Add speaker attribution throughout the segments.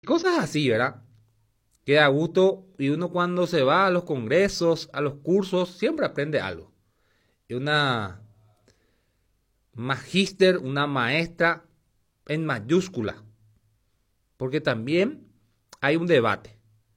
Speaker 1: cosas así, ¿verdad? Que da gusto y uno cuando se va a los congresos, a los cursos, siempre aprende algo. Y una magíster, una maestra en mayúscula, porque también hay un debate.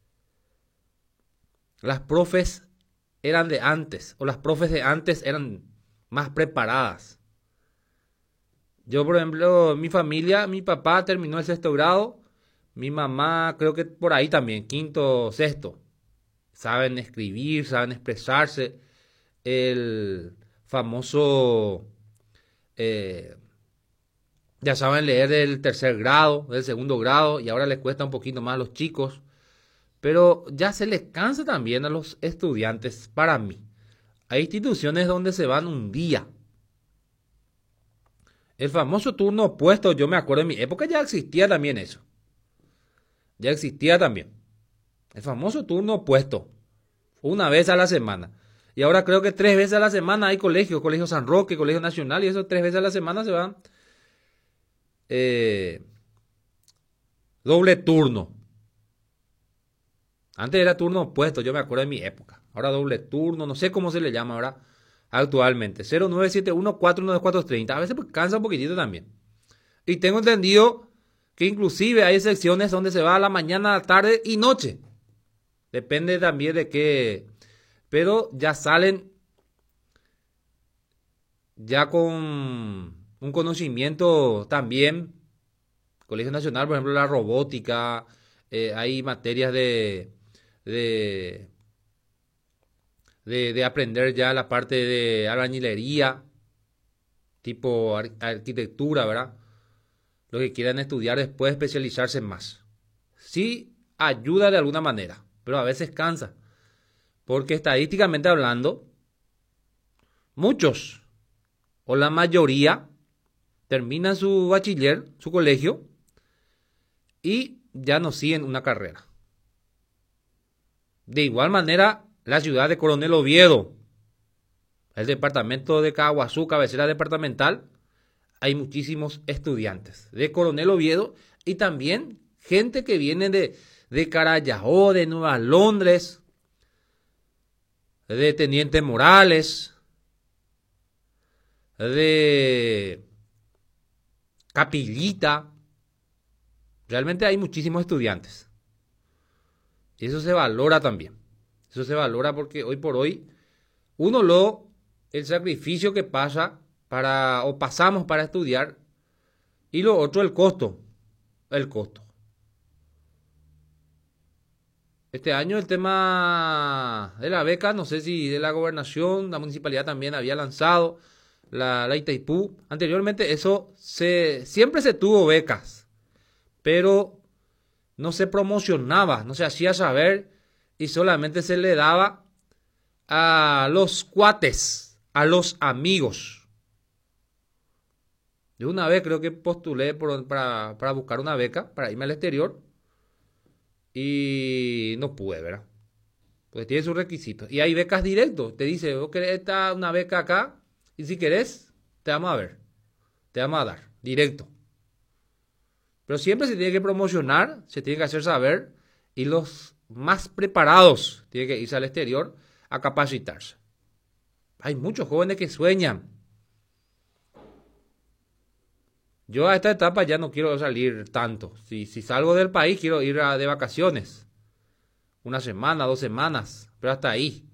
Speaker 1: Las profes eran de antes, o las profes de antes eran más preparadas. Yo, por ejemplo, mi familia, mi papá terminó el sexto grado, mi mamá creo que por ahí también, quinto, sexto. Saben escribir, saben expresarse. El famoso, eh, ya saben leer del tercer grado, del segundo grado, y ahora les cuesta un poquito más a los chicos. Pero ya se les cansa también a los estudiantes, para mí. Hay instituciones donde se van un día. El famoso turno opuesto, yo me acuerdo en mi época ya existía también eso. Ya existía también. El famoso turno opuesto. Una vez a la semana. Y ahora creo que 3 veces a la semana hay colegios. Colegio San Roque, Colegio Nacional. Y eso 3 veces a la semana se van. Doble turno. Antes era turno opuesto, yo me acuerdo de mi época. Ahora doble turno, no sé cómo se le llama ahora actualmente. 0971-492-430. A veces pues cansa un poquitito también. Y tengo entendido que inclusive hay secciones donde se va a la mañana, tarde y noche. Depende también de qué. Pero ya salen ya con un conocimiento también. Colegio Nacional, por ejemplo, la robótica. Hay materias de, de aprender ya la parte de albañilería, tipo arquitectura, ¿verdad? Los que quieran estudiar después especializarse más. Sí ayuda de alguna manera, pero a veces cansa. Porque estadísticamente hablando, muchos o la mayoría terminan su bachiller, su colegio, y ya no siguen una carrera. De igual manera, la ciudad de Coronel Oviedo, el departamento de Caguazú, cabecera departamental, hay muchísimos estudiantes de Coronel Oviedo y también gente que viene de Carayajó, de Nueva Londres, de Teniente Morales, de Capillita. Realmente hay muchísimos estudiantes. Y eso se valora también. Eso se valora porque hoy por hoy el sacrificio que pasa o pasamos para estudiar, y lo otro el costo. El costo. Este año el tema de la beca, no sé si de la gobernación, la municipalidad también había lanzado la Itaipú. Anteriormente siempre se tuvo becas, pero no se promocionaba, no se hacía saber y solamente se le daba a los cuates, a los amigos. Yo una vez creo que postulé para buscar una beca, para irme al exterior, y no pude, ¿verdad? Pues tiene sus requisitos. Y hay becas directos. Te dice, vos querés una beca acá, y si querés, te vamos a ver. Te vamos a dar, directo. Pero siempre se tiene que promocionar, se tiene que hacer saber, y los más preparados tienen que irse al exterior a capacitarse. Hay muchos jóvenes que sueñan. Yo a esta etapa ya no quiero salir tanto. Si salgo del país, quiero ir de vacaciones. 1 semana, 2 semanas, pero hasta ahí.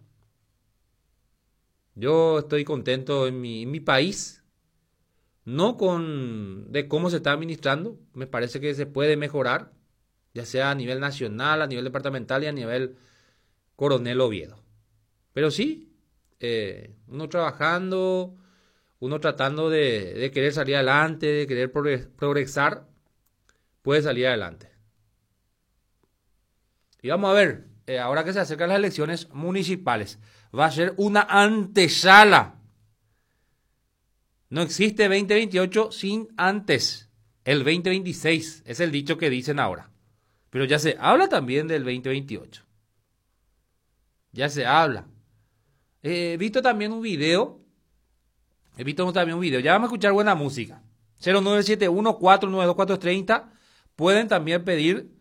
Speaker 1: Yo estoy contento en mi país, no de cómo se está administrando. Me parece que se puede mejorar, ya sea a nivel nacional, a nivel departamental y a nivel Coronel Oviedo. Pero sí, uno trabajando, uno tratando de querer salir adelante, de querer progresar, puede salir adelante. Y vamos a ver, ahora que se acercan las elecciones municipales, va a ser una antesala. No existe 2028 sin antes. El 2026 es el dicho que dicen ahora. Pero ya se habla también del 2028. Ya se habla. He visto también un video. Ya vamos a escuchar buena música. 0971-492-430. Pueden también pedir